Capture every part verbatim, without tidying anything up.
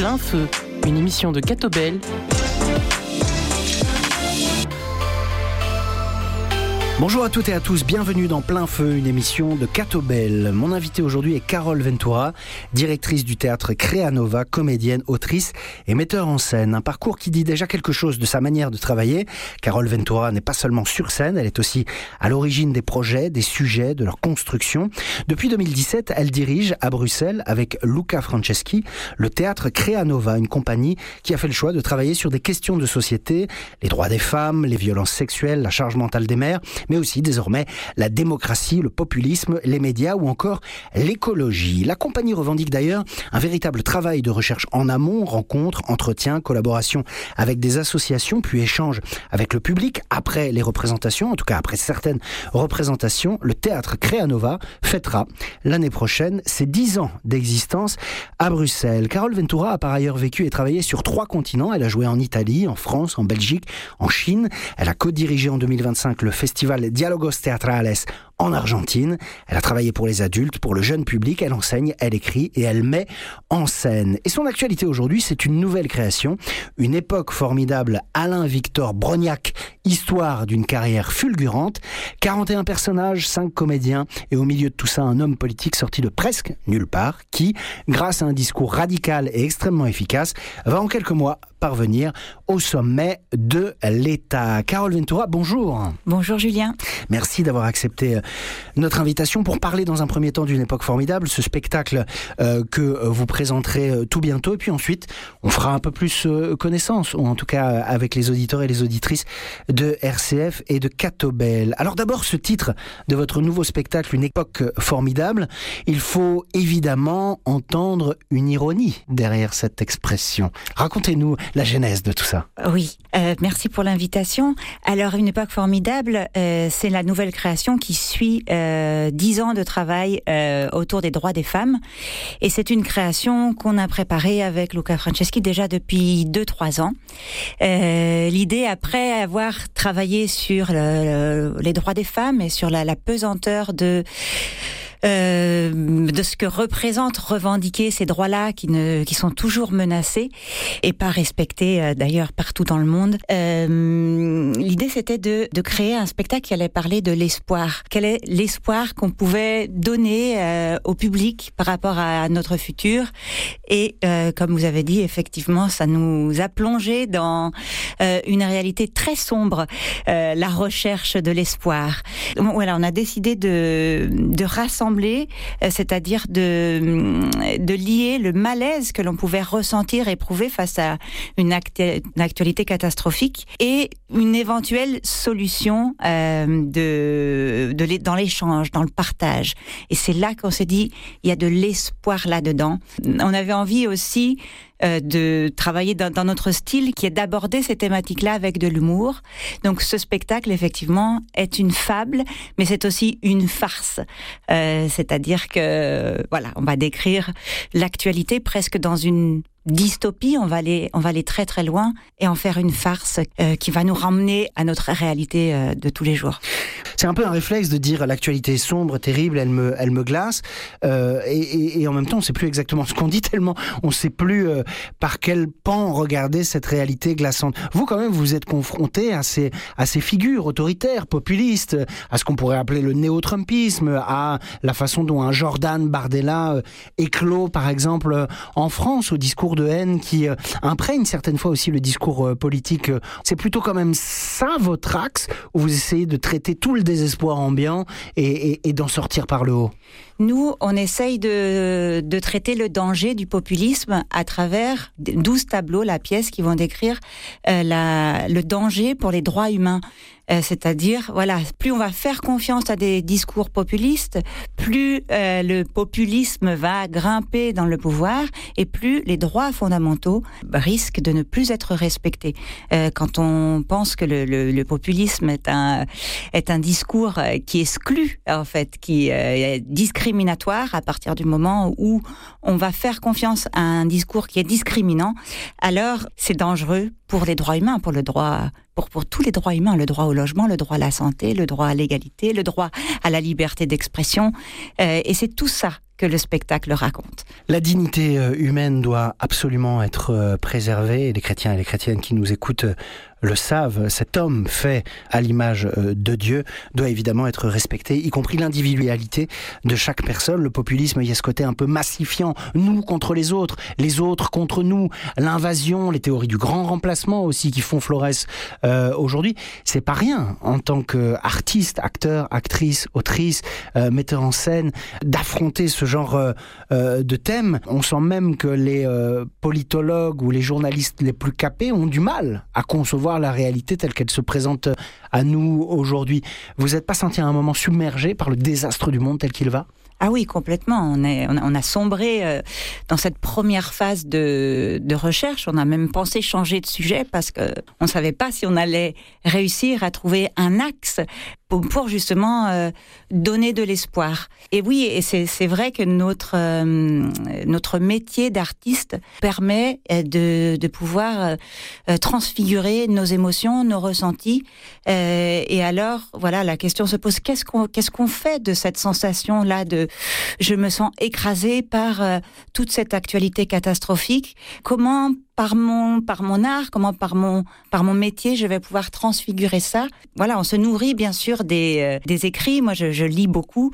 Plein Feu, une émission de Catobel. Bonjour à toutes et à tous, bienvenue dans Plein Feu, une émission de Catobel. Mon invitée aujourd'hui est Carole Ventura, directrice du théâtre Créanova, comédienne, autrice et metteur en scène. Un parcours qui dit déjà quelque chose de sa manière de travailler. Carole Ventura n'est pas seulement sur scène, elle est aussi à l'origine des projets, des sujets, de leur construction. Depuis deux mille dix-sept, elle dirige à Bruxelles avec Luca Franceschi le théâtre Créanova, une compagnie qui a fait le choix de travailler sur des questions de société, les droits des femmes, les violences sexuelles, la charge mentale des mères, mais aussi désormais la démocratie, le populisme, les médias ou encore l'écologie. La compagnie revendique d'ailleurs un véritable travail de recherche en amont, rencontres, entretiens, collaborations avec des associations, puis échanges avec le public après les représentations, en tout cas après certaines représentations. Le théâtre Créanova fêtera l'année prochaine ses dix ans d'existence à Bruxelles. Carole Ventura a par ailleurs vécu et travaillé sur trois continents. Elle a joué en Italie, en France, en Belgique, en Chine. Elle a co-dirigé en deux mille vingt-cinq le festival Diálogos Teatrales en Argentine. Elle a travaillé pour les adultes, pour le jeune public. Elle enseigne, elle écrit et elle met en scène. Et son actualité aujourd'hui, c'est une nouvelle création, une époque formidable. Alain-Victor Brognac, histoire d'une carrière fulgurante. quarante et un personnages, cinq comédiens et au milieu de tout ça, un homme politique sorti de presque nulle part qui, grâce à un discours radical et extrêmement efficace, va en quelques mois parvenir au sommet de l'État. Carole Ventura, bonjour. Bonjour Julien. Merci d'avoir accepté notre invitation pour parler dans un premier temps d'une époque formidable, ce spectacle euh, que vous présenterez euh, tout bientôt, et puis ensuite on fera un peu plus euh, connaissance, ou en tout cas euh, avec les auditeurs et les auditrices de R C F et de Catobel. Alors d'abord ce titre de votre nouveau spectacle, une époque formidable, il faut évidemment entendre une ironie derrière cette expression. Racontez-nous la genèse de tout ça. Oui, euh, merci pour l'invitation. Alors une époque formidable, euh, c'est la nouvelle création qui suit euh, dix ans de travail euh, autour des droits des femmes. Et c'est une création qu'on a préparée avec Luca Franceschi déjà depuis deux trois ans. Euh, l'idée, après avoir travaillé sur le, le, les droits des femmes et sur la, la pesanteur de... Euh, de ce que représentent revendiquer ces droits-là qui, ne, qui sont toujours menacés et pas respectés euh, d'ailleurs partout dans le monde. Euh, l'idée c'était de, de créer un spectacle qui allait parler de l'espoir. Quel est l'espoir qu'on pouvait donner euh, au public par rapport à notre futur? Et euh, comme vous avez dit, effectivement, ça nous a plongé dans euh, une réalité très sombre, euh, la recherche de l'espoir. Voilà, on a décidé de, de rassembler c'est-à-dire de, de lier le malaise que l'on pouvait ressentir, éprouver face à une, actu- une actualité catastrophique et une éventuelle solution euh, de, de, dans l'échange, dans le partage. Et c'est là qu'on s'est dit, il y a de l'espoir là-dedans. On avait envie aussi euh, de travailler dans, dans notre style qui est d'aborder ces thématiques-là avec de l'humour. Donc ce spectacle, effectivement, est une fable, mais c'est aussi une farce. Euh, c'est-à-dire que, voilà, on va décrire l'actualité presque dans une dystopie, on va aller, on va aller très très loin et en faire une farce euh, qui va nous ramener à notre réalité euh, de tous les jours. C'est un peu un réflexe de dire l'actualité est sombre, terrible, elle me, elle me glace, euh, et, et, et en même temps on ne sait plus exactement ce qu'on dit tellement on ne sait plus euh, par quel pan regarder cette réalité glaçante. Vous quand même vous êtes confronté à ces, à ces figures autoritaires, populistes, à ce qu'on pourrait appeler le néo-trumpisme, à la façon dont un Jordan Bardella euh, éclot par exemple en France, au discours de haine qui euh, imprègne certaines fois aussi le discours euh, politique. C'est plutôt quand même ça votre axe, où vous essayez de traiter tout le désespoir ambiant et, et, et d'en sortir par le haut? Nous, on essaye de, de traiter le danger du populisme à travers douze tableaux, la pièce, qui vont décrire euh, la, le danger pour les droits humains. Euh, c'est-à-dire, voilà, plus on va faire confiance à des discours populistes, plus euh, le populisme va grimper dans le pouvoir et plus les droits fondamentaux risquent de ne plus être respectés. Euh, quand on pense que le, le, le populisme est un, est un discours qui exclut, en fait, qui euh, est discriminatoire à partir du moment où on va faire confiance à un discours qui est discriminant, alors c'est dangereux pour les droits humains, pour le droit, pour, pour tous les droits humains, le droit au logement, le droit à la santé, le droit à l'égalité, le droit à la liberté d'expression. Euh, et c'est tout ça que le spectacle raconte. La dignité humaine doit absolument être préservée. Les chrétiens et les chrétiennes qui nous écoutent le savent. Cet homme fait à l'image de Dieu doit évidemment être respecté, y compris l'individualité de chaque personne. Le populisme, il y a ce côté un peu massifiant. Nous contre les autres, les autres contre nous, l'invasion, les théories du grand remplacement aussi qui font florès euh, aujourd'hui. C'est pas rien en tant qu'artiste, acteur, actrice, autrice, euh, metteur en scène, d'affronter ce genre euh, euh, de thème. On sent même que les euh, politologues ou les journalistes les plus capés ont du mal à concevoir la réalité telle qu'elle se présente à nous aujourd'hui. Vous n'êtes pas senti à un moment submergé par le désastre du monde tel qu'il va ? Ah oui, complètement. On, est, on, a, on a sombré euh, dans cette première phase de, de recherche. On a même pensé changer de sujet parce qu'on ne savait pas si on allait réussir à trouver un axe pour, pour justement euh, donner de l'espoir. Et oui, et c'est, c'est vrai que notre, euh, notre métier d'artiste permet de, de pouvoir euh, transfigurer nos émotions, nos ressentis. Euh, et alors, voilà, la question se pose, qu'est-ce qu'on, qu'est-ce qu'on fait de cette sensation-là de je me sens écrasée par euh, toute cette actualité catastrophique. Comment, par mon, par mon art, comment par mon, par mon métier, je vais pouvoir transfigurer ça ? Voilà, on se nourrit bien sûr des, euh, des écrits. Moi, je, je lis beaucoup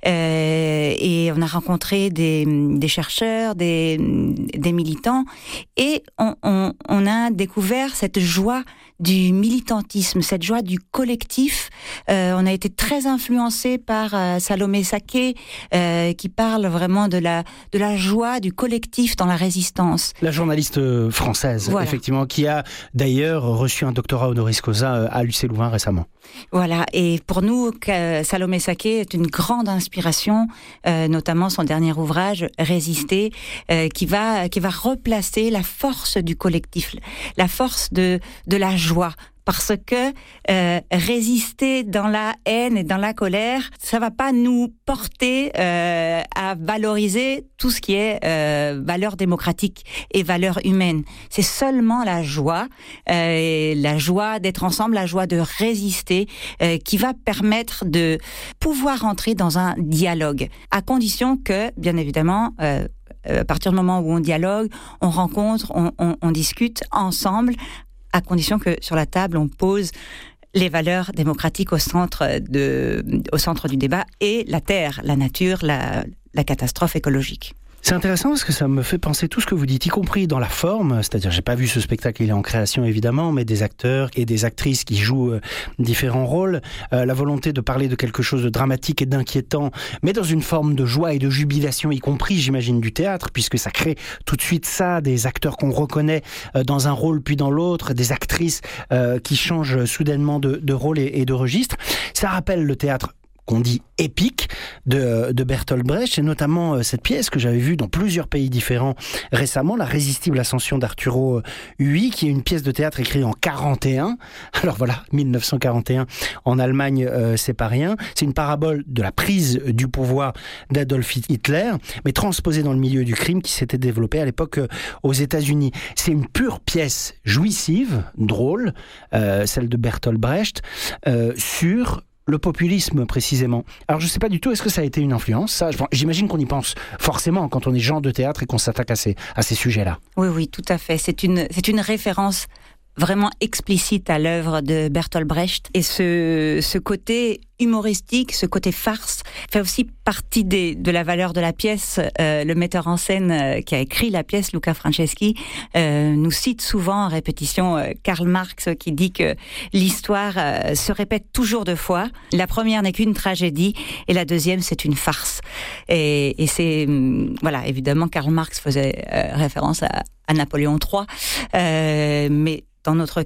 euh, et on a rencontré des, des chercheurs, des, des militants et on, on, on a découvert cette joie du militantisme, cette joie du collectif. Euh, on a été très influencé par euh, Salomé Saké, euh, qui parle vraiment de la, de la joie du collectif dans la résistance. La journaliste française, voilà. Effectivement, qui a d'ailleurs reçu un doctorat honoris causa à l'U C Louvain récemment. Voilà, et pour nous, Salomé Saké est une grande inspiration, euh, notamment son dernier ouvrage, Résister, euh, qui va, qui va replacer la force du collectif, la force de, de la joie. Parce que euh, résister dans la haine et dans la colère, ça va pas nous porter euh, à valoriser tout ce qui est euh, valeurs démocratiques et valeurs humaines. C'est seulement la joie, euh, la joie d'être ensemble, la joie de résister, euh, qui va permettre de pouvoir entrer dans un dialogue, à condition que, bien évidemment, euh, à partir du moment où on dialogue, on rencontre, on, on, on discute ensemble, à condition que sur la table, on pose les valeurs démocratiques au centre, de, au centre du débat et la terre, la nature, la, la catastrophe écologique. C'est intéressant parce que ça me fait penser tout ce que vous dites, y compris dans la forme, c'est-à-dire j'ai pas vu ce spectacle, il est en création évidemment, mais des acteurs et des actrices qui jouent euh, différents rôles, euh, la volonté de parler de quelque chose de dramatique et d'inquiétant, mais dans une forme de joie et de jubilation, y compris j'imagine du théâtre, puisque ça crée tout de suite ça, des acteurs qu'on reconnaît euh, dans un rôle puis dans l'autre, des actrices euh, qui changent soudainement de, de rôle et, et de registre. Ça rappelle le théâtre qu'on dit épique de, de Bertolt Brecht, et notamment euh, cette pièce que j'avais vue dans plusieurs pays différents récemment, La Résistible Ascension d'Arturo Ui, qui est une pièce de théâtre écrite en quarante et un. Alors voilà, dix-neuf cent quarante et un en Allemagne, euh, c'est pas rien. C'est une parabole de la prise du pouvoir d'Adolf Hitler, mais transposée dans le milieu du crime qui s'était développé à l'époque euh, aux États-Unis. C'est une pure pièce jouissive, drôle, euh, celle de Bertolt Brecht, euh, sur le populisme, précisément. Alors, je ne sais pas du tout, est-ce que ça a été une influence, ça ? J'imagine qu'on y pense forcément quand on est genre de théâtre et qu'on s'attaque à ces, à ces sujets-là. Oui, oui, tout à fait. C'est une, c'est une référence vraiment explicite à l'œuvre de Bertolt Brecht. Et ce, ce côté humoristique, ce côté farce, fait aussi partie des, de la valeur de la pièce. Euh, le metteur en scène euh, qui a écrit la pièce, Luca Franceschi, euh, nous cite souvent en répétition euh, Karl Marx, qui dit que l'histoire euh, se répète toujours deux fois. La première n'est qu'une tragédie et la deuxième, c'est une farce. Et, et c'est, voilà, évidemment, Karl Marx faisait euh, référence à, à Napoléon trois, euh, mais dans notre cas,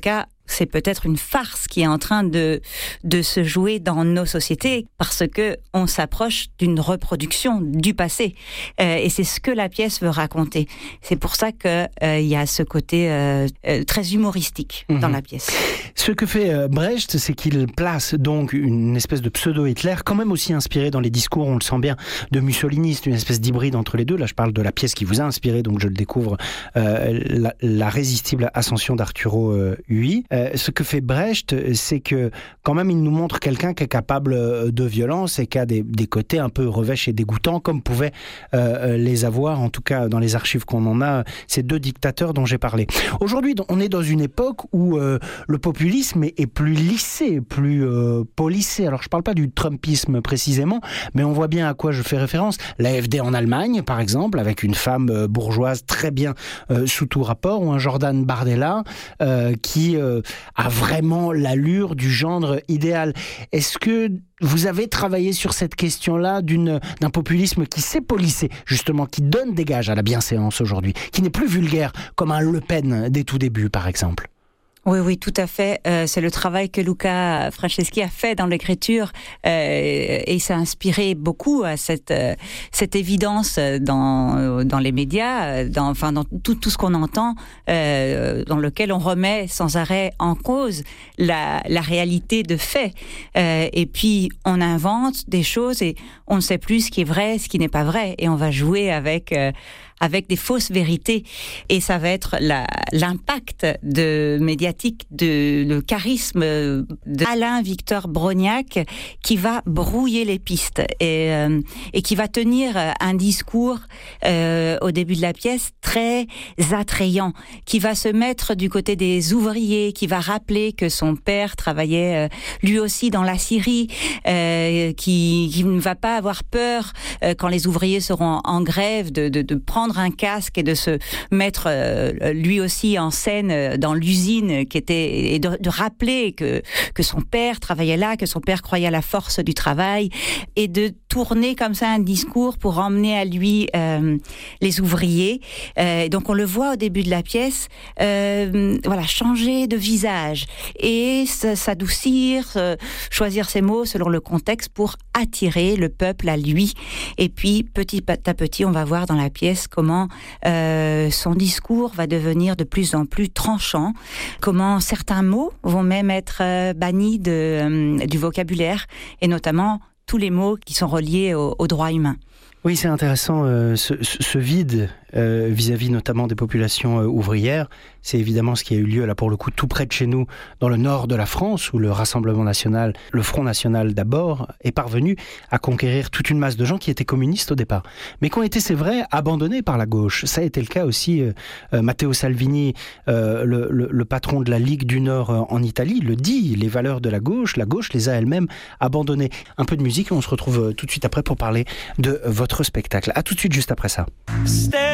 c'est peut-être une farce qui est en train de, de se jouer dans nos sociétés parce que on s'approche d'une reproduction du passé. Euh, et c'est ce que la pièce veut raconter. C'est pour ça qu'il euh, y a ce côté euh, euh, très humoristique mmh. dans la pièce. Ce que fait euh, Brecht, c'est qu'il place donc une espèce de pseudo-Hitler, quand même aussi inspiré dans les discours, on le sent bien, de Mussolini. C'est une espèce d'hybride entre les deux. Là, je parle de la pièce qui vous a inspiré, donc je le découvre, euh, la, la résistible ascension d'Arturo euh, Ui. Euh, ce que fait Brecht, c'est que quand même il nous montre quelqu'un qui est capable de violence et qui a des, des côtés un peu revêches et dégoûtants, comme pouvaient euh, les avoir, en tout cas dans les archives qu'on en a, ces deux dictateurs dont j'ai parlé. Aujourd'hui, on est dans une époque où euh, le populisme est, est plus lissé, plus euh, polissé. Alors je ne parle pas du trumpisme précisément, mais on voit bien à quoi je fais référence. La F D en Allemagne, par exemple, avec une femme euh, bourgeoise très bien euh, sous tout rapport, ou un Jordan Bardella euh, qui euh, a vraiment l'allure du gendre idéal. Est-ce que vous avez travaillé sur cette question-là d'une, d'un populisme qui s'est polissé, justement, qui donne des gages à la bienséance aujourd'hui, qui n'est plus vulgaire, comme un Le Pen des tout débuts, par exemple? Oui, oui, tout à fait. Euh, c'est le travail que Luca Franceschi a fait dans l'écriture euh, et s'est inspiré beaucoup à cette euh, cette évidence dans dans les médias, dans enfin dans tout tout ce qu'on entend, euh, dans lequel on remet sans arrêt en cause la la réalité de fait. Euh, et puis on invente des choses et on ne sait plus ce qui est vrai, ce qui n'est pas vrai, et on va jouer avec euh, avec des fausses vérités. Et ça va être la, l'impact de, médiatique, de, le charisme d'Alain Victor Brognac qui va brouiller les pistes et, euh, et qui va tenir un discours euh, au début de la pièce très attrayant, qui va se mettre du côté des ouvriers, qui va rappeler que son père travaillait euh, lui aussi dans la Syrie, euh, qui, qui ne va pas avoir peur euh, quand les ouvriers seront en grève de, de, de prendre un casque et de se mettre euh, lui aussi en scène dans l'usine qui était, et de, de rappeler que que son père travaillait là, que son père croyait à la force du travail, et de tourner comme ça un discours pour emmener à lui euh, les ouvriers. Euh, donc on le voit au début de la pièce, euh, voilà, changer de visage et s'adoucir, euh, choisir ses mots selon le contexte pour attirer le peuple à lui. Et puis petit à petit, on va voir dans la pièce comment euh, son discours va devenir de plus en plus tranchant, comment certains mots vont même être euh, bannis de, euh, du vocabulaire, et notamment tous les mots qui sont reliés au, au droit humain. Oui, c'est intéressant, euh, ce, ce vide euh, vis-à-vis notamment des populations euh, ouvrières. C'est évidemment ce qui a eu lieu là pour le coup tout près de chez nous, dans le nord de la France, où le Rassemblement national, le Front national d'abord, est parvenu à conquérir toute une masse de gens qui étaient communistes au départ, mais qui ont été, c'est vrai, abandonnés par la gauche. Ça a été le cas aussi, euh, euh, Matteo Salvini, euh, le, le, le patron de la Ligue du Nord euh, en Italie, le dit, les valeurs de la gauche, la gauche les a elle-même abandonnées. Un peu de musique et on se retrouve euh, tout de suite après pour parler de votre spectacle. À tout de suite juste après ça.